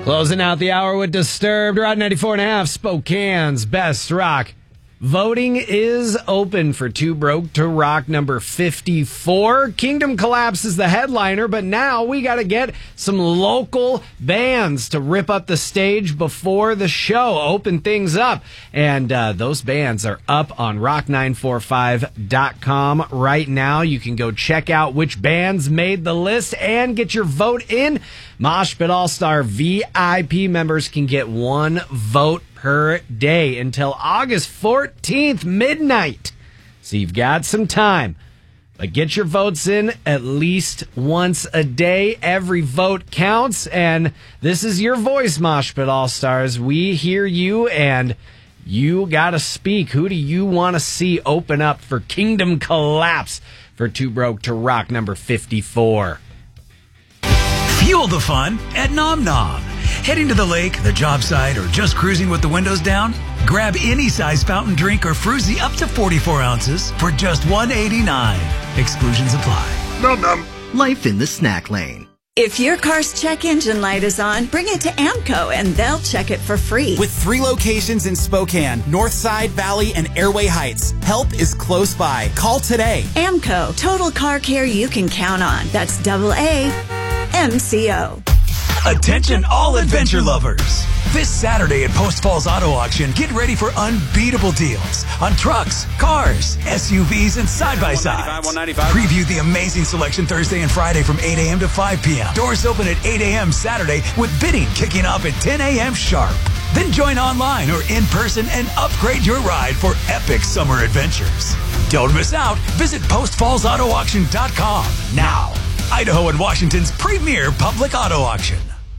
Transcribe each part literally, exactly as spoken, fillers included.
Closing out the hour with Disturbed, Rod ninety-four and a half, Spokane's best rock. Voting is open for Too Broke to Rock number fifty-four. Kingdom Collapse is the headliner, but now we got to get some local bands to rip up the stage before the show, open things up. And uh, those bands are up on rock nine forty-five dot com right now. You can go check out which bands made the list and get your vote in. Mosh Pit All-Star V I P members can get one vote per day until August fourteenth, midnight. So you've got some time. But get your votes in at least once a day. Every vote counts. And this is your voice, Mosh Pit All-Stars. We hear you, and you got to speak. Who do you want to see open up for Kingdom Collapse for Too Broke to Rock number fifty-four? Fuel the fun at Nom Nom. Heading to the lake, the job site, or just cruising with the windows down? Grab any size fountain drink or fruzy up to forty-four ounces for just one eighty-nine. Exclusions apply. Nom nom. Life in the snack lane. If your car's check engine light is on, bring it to AAMCO and they'll check it for free. With three locations in Spokane, Northside, Valley, and Airway Heights, help is close by. Call today. AAMCO, total car care you can count on. That's double A M C O. Attention all adventure lovers. This Saturday at Post Falls Auto Auction, get ready for unbeatable deals on trucks, cars, S U Vs, and side-by-sides. Preview the amazing selection Thursday and Friday from eight a.m. to five p.m. Doors open at eight a.m. Saturday with bidding kicking off at ten a.m. sharp. Then join online or in person and upgrade your ride for epic summer adventures. Don't miss out. Visit post falls auto auction dot com now. Idaho and Washington's premier public auto auction.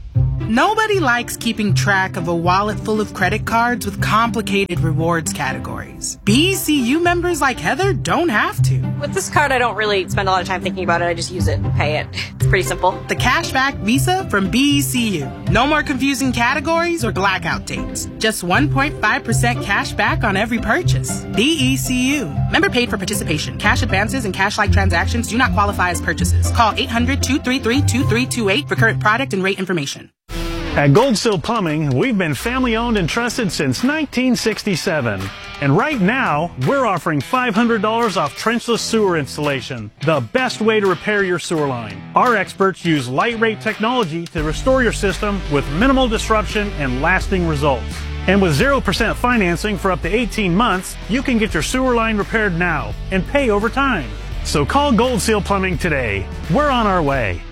Nobody likes keeping track of a wallet full of credit cards with complicated rewards categories. B E C U members like Heather don't have to. With this card, I don't really spend a lot of time thinking about it. I just use it and pay it. It's pretty simple. The Cashback Visa from B E C U. No more confusing categories or blackout dates. Just one point five percent cash back on every purchase. B E C U. Member paid for participation. Cash advances and cash-like transactions do not qualify as purchases. Call eight hundred, two three three, two three two eight for current product and rate information. At Gold Seal Plumbing, we've been family owned and trusted since nineteen sixty-seven. And right now, we're offering five hundred dollars off trenchless sewer installation, the best way to repair your sewer line. Our experts use light rate technology to restore your system with minimal disruption and lasting results. And with zero percent financing for up to eighteen months, you can get your sewer line repaired now and pay over time. So call Gold Seal Plumbing today. We're on our way.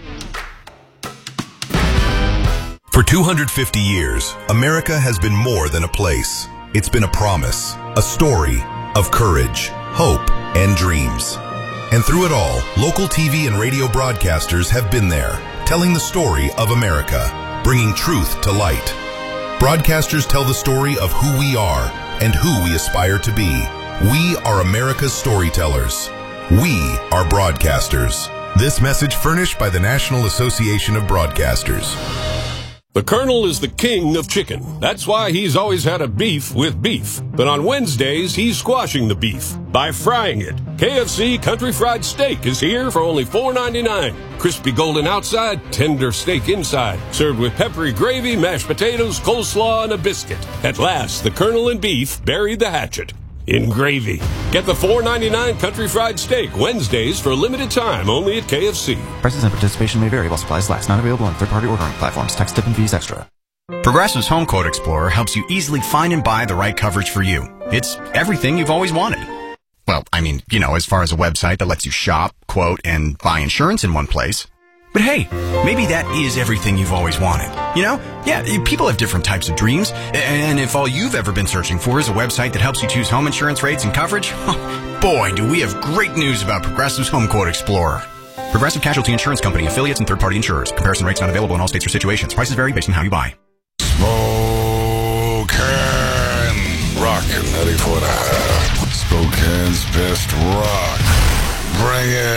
For two hundred fifty years, America has been more than a place. It's been a promise, a story of courage, hope, and dreams. And through it all, local T V and radio broadcasters have been there, telling the story of America, bringing truth to light. Broadcasters tell the story of who we are and who we aspire to be. We are America's storytellers. We are broadcasters. This message furnished by the National Association of Broadcasters. The Colonel is the king of chicken. That's why he's always had a beef with beef. But on Wednesdays, he's squashing the beef by frying it. K F C Country Fried Steak is here for only four ninety-nine. Crispy golden outside, tender steak inside. Served with peppery gravy, mashed potatoes, coleslaw, and a biscuit. At last, the Colonel and beef buried the hatchet in gravy. Get the four ninety-nine Country Fried Steak Wednesdays for a limited time only at K F C. Prices and participation may vary while supplies last. Not available on third-party ordering platforms. Tax, tip, and fees extra. Progressive's Home Quote Explorer helps you easily find and buy the right coverage for you. It's everything you've always wanted. Well, I mean, you know, as far as a website that lets you shop, quote, and buy insurance in one place. But hey, maybe that is everything you've always wanted. You know? Yeah, people have different types of dreams. And if all you've ever been searching for is a website that helps you choose home insurance rates and coverage, boy, do we have great news about Progressive's Home Quote Explorer. Progressive Casualty Insurance Company, affiliates, and third-party insurers. Comparison rates not available in all states or situations. Prices vary based on how you buy. Spokane Rockin' ninety-four and a half. Spokane's best rock. Bring it.